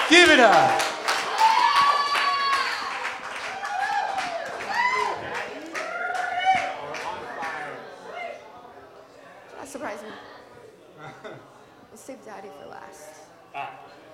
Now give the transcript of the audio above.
Give it up. That surprised me. Let's save Daddy for last.